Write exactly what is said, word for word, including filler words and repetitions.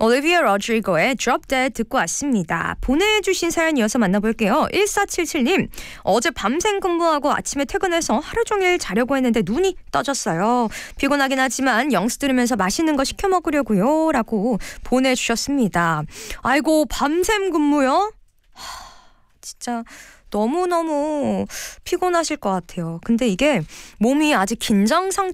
올리비아 로드리고의 Drop Dead 듣고 왔습니다. 보내주신 사연 이어서 만나볼게요. 일사칠칠님, 어제 밤샘 근무하고 아침에 퇴근해서 하루 종일 자려고 했는데 눈이 떠졌어요. 피곤하긴 하지만 영수 들으면서 맛있는 거 시켜 먹으려고요 라고 보내주셨습니다. 아이고, 밤샘 근무요? 하, 진짜 너무너무 피곤하실 것 같아요. 근데 이게 몸이 아직 긴장 상태